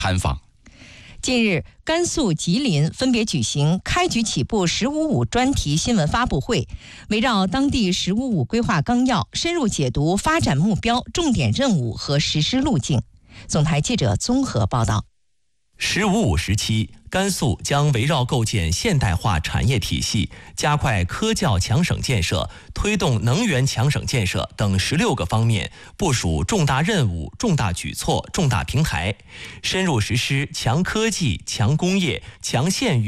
探访。 近日，甘肃、吉林分别举行开局起步“十五五”专题新闻发布会，围绕当地“十五五”规划纲要，深入解读发展目标、重点任务和实施路径。总台记者综合报道。 “15·5”时期，甘肃将围绕构建现代化产业体系、加快科教强省建设、推动能源强省建设等16个方面部署重大任务、重大举措、重大平台，深入实施强科技、强工业、强县域